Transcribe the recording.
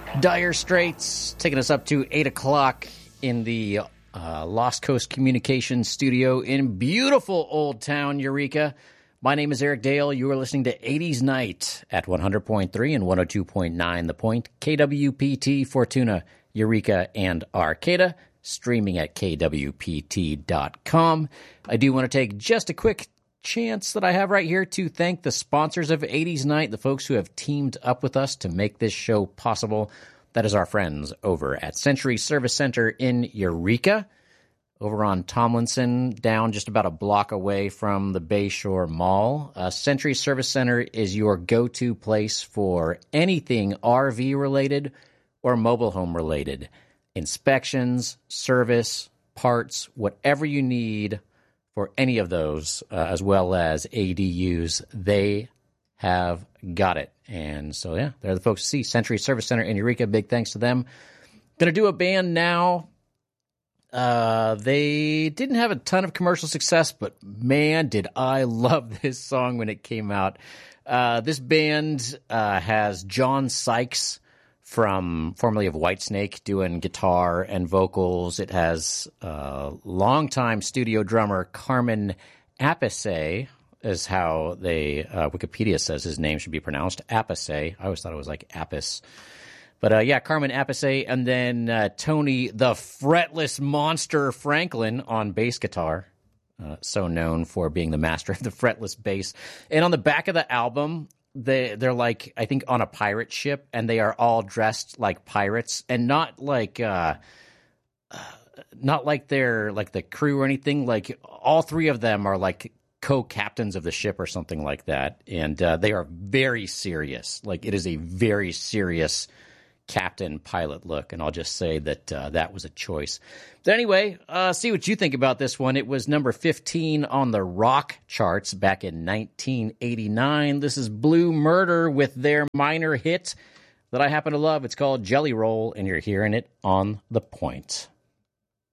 Dire Straits taking us up to 8 o'clock in the Lost Coast Communications studio in beautiful Old Town Eureka. My name is Eric Dale. You are listening to 80s Night at 100.3 and 102.9 The Point, KWPT, Fortuna, Eureka, and Arcata, streaming at kwpt.com. I do want to take just a quick chance that I have right here to thank the sponsors of 80s Night, the folks who have teamed up with us to make this show possible. That is our friends over at Century Service Center in Eureka, over on Tomlinson, down just about a block away from the Bayshore Mall. Century Service Center is your go-to place for anything RV related or mobile home related. Inspections, service, parts, whatever you need for any of those, as well as ADUs, they have got it. And so, yeah, they're the folks to see. Century Service Center in Eureka, big thanks to them. Going to do a band now. They didn't have a ton of commercial success, but man, did I love this song when it came out. This band has John Sykes, formerly of Whitesnake, doing guitar and vocals. It has longtime studio drummer Carmen Appice, is how they Wikipedia says his name should be pronounced. Appice. I always thought it was like Apis. But yeah, Carmen Appice, and then Tony the Fretless Monster Franklin on bass guitar, so known for being the master of the fretless bass. And on the back of the album, they're like, I think, on a pirate ship, and they are all dressed like pirates, and not like they're like the crew or anything. Like all three of them are like co-captains of the ship or something like that, and they are very serious. Like it is a very serious captain pilot look, and I'll just say that that was a choice. But anyway, see what you think about this one. It was number 15 on the rock charts back in 1989. This is Blue Murder with their minor hit that I happen to love. It's called Jelly Roll, and you're hearing it on The Point.